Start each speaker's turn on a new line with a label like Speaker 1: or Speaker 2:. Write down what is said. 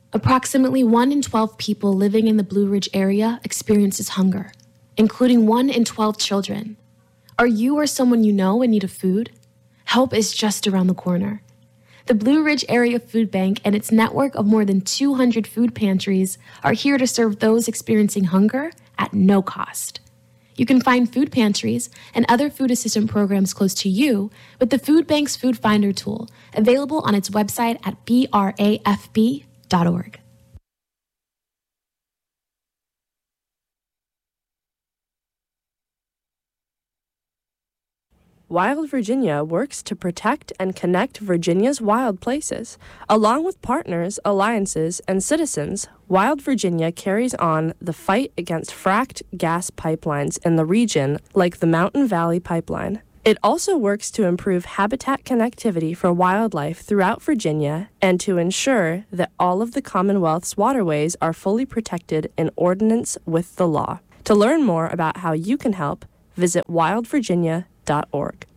Speaker 1: Approximately 1 in 12 people living in the Blue Ridge area experiences hunger, including 1 in 12 children. Are you or someone you know in need of food? Help is just around the corner. The Blue Ridge Area Food Bank and its network of more than 200 food pantries are here to serve those experiencing hunger at no cost. You can find food pantries and other food assistance programs close to you with the Food Bank's Food Finder tool, available on its website at brafb.org.
Speaker 2: Wild Virginia works to protect and connect Virginia's wild places. Along with partners, alliances, and citizens, Wild Virginia carries on the fight against fracked gas pipelines in the region, like the Mountain Valley Pipeline. It also works to improve habitat connectivity for wildlife throughout Virginia and to ensure that all of the Commonwealth's waterways are fully protected in ordinance with the law. To learn more about how you can help, visit wildvirginia.org.